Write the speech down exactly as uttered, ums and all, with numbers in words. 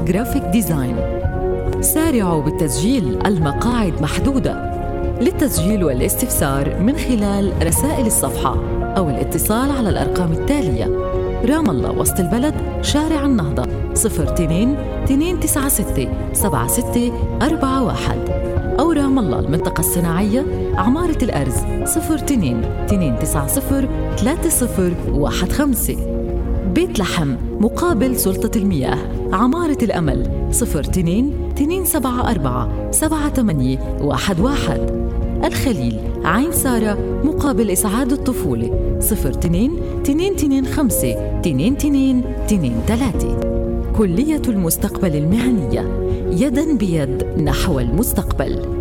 جرافيك ديزاين. سارعوا بالتسجيل، المقاعد محدودة. للتسجيل والاستفسار من خلال رسائل الصفحة أو الاتصال على الأرقام التالية: رام الله وسط البلد، شارع النهضة، صفر اثنين اثنين تسعة ستة سبعة ستة أربعة واحد، أو رام الله المنطقة الصناعية، عمارة الأرز، صفر اثنين اثنين تسعة صفر ثلاثة صفر واحد خمسة. بيت لحم مقابل سلطة المياه، عمارة الأمل، صفر اثنين اثنين سبعة أربعة سبعة ثمانية واحد واحد. الخليل، عين سارة مقابل إسعاد الطفولة، صفر اثنين اثنين اثنين خمسة اثنين اثنين اثنين ثلاثة. كلية المستقبل المهنية، يداً بيد نحو المستقبل.